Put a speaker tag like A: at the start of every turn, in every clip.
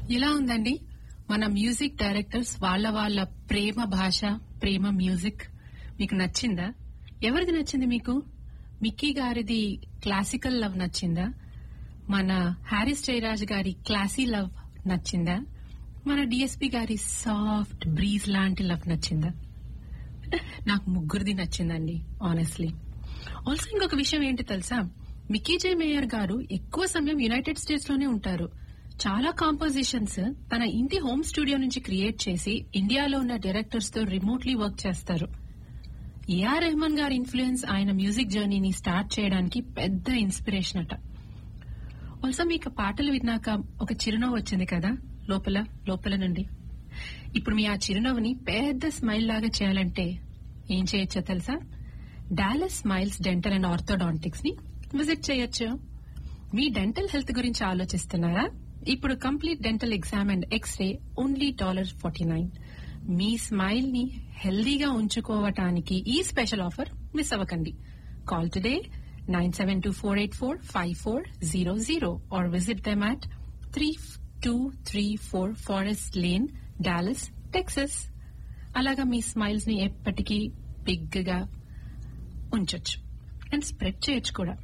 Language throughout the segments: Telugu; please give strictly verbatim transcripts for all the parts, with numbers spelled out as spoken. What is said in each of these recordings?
A: ఇలా ఉందండి మన మ్యూజిక్ డైరెక్టర్స్ వాళ్ళ వాళ్ళ ప్రేమ భాష, ప్రేమ మ్యూజిక్. మీకు నచ్చిందా? ఎవరిది నచ్చింది మీకు? మిక్కీ గారిది క్లాసికల్ లవ్ నచ్చిందా? మన హారిస్ జయరాజ్ గారి క్లాసీ లవ్ నచ్చిందా? మన డిఎస్పి గారి సాఫ్ట్ బ్రీజ్ లాంటి లవ్ నచ్చిందా? నాకు ముగ్గురిది నచ్చిందండి ఆనెస్ట్లీ. ఆల్సో ఇంకొక విషయం ఏంటి తెలుసా, మిక్కీ జే మేయర్ గారు ఎక్కువ సమయం యునైటెడ్ స్టేట్స్ లోనే ఉంటారు. చాలా కాంపోజిషన్స్ తన ఇంటి హోమ్ స్టూడియో నుంచి క్రియేట్ చేసి ఇండియాలో ఉన్న డైరెక్టర్స్ తో రిమోట్లీ వర్క్ చేస్తారు. ఏఆర్ రెహమాన్ గారి ఇన్ఫ్లుయెన్స్ ఆయన మ్యూజిక్ జర్నీని స్టార్ట్ చేయడానికి పెద్ద ఇన్స్పిరేషన్ అట. ఆల్సో మీకు పాటలు విన్నాక ఒక చిరునవ్వు వచ్చింది కదా లోపల లోపల నుండి. ఇప్పుడు మీ ఆ చిరునవ్వుని పెద్ద స్మైల్ లాగా చేయాలంటే ఏం చేయొచ్చో తెలుసా? Dallas smiles dental and orthodontics ని విజిట్ చేయొచ్చు. మీ డెంటల్ హెల్త్ గురించి ఆలోచిస్తున్నారా? ఇప్పుడు complete dental exam and x ray only dollar forty nine. Me smile ని హెల్దీగా ఉంచుకోవటానికి ఈ స్పెషల్ ఆఫర్ మిస్ అవ్వకండి. Call today nine seven two four eight four five four zero zero or visit them at three two three four forest lane, Dallas, Texas. అలాగా మీ స్మైల్స్ ని ఎప్పటికీ బిగ్ గా ఉంచొచ్చు అండ్ స్ప్రెడ్ చేయొచ్చు కూడా.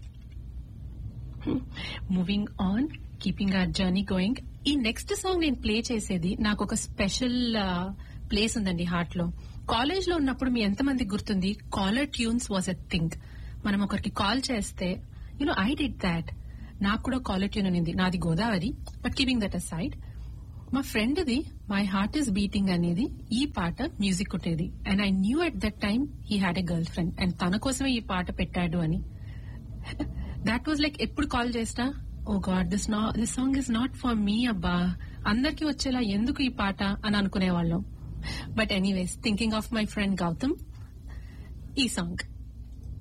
A: Moving on, keeping hour journey going. ఈ నెక్స్ట్ సాంగ్ నేను ప్లే చేసేది నాకు ఒక స్పెషల్ ప్లేస్ ఉందండి హార్ట్ లో. కాలేజ్ లో ఉన్నప్పుడు మీ ఎంతమంది గుర్తుంది, caller tunes was a thing. మనం ఒకరికి కాల్ చేస్తే యూనో ఐ డిడ్ దాట్. నాకు కూడా కాలర్ ట్యూన్ ఉంది, నాది Godavari. But keeping that a side, మా friend the my heart is beating అనేది ఈ పాట మ్యూజిక్ ఉండేది. And I knew at that time he had a girl friend and తన కోసమే ఈ పాట పెట్టాడు అని. దాట్ వాజ్ లైక్ ఎప్పుడు కాల్ చేస్తా, ఓ గాడ్ దిస్ నా this song is not for me అబ్బా, అందరికి వచ్చేలా ఎందుకు ఈ పాట అని అనుకునేవాళ్ళం. But anyways, thinking of my friend Gautam, ఈ సాంగ్.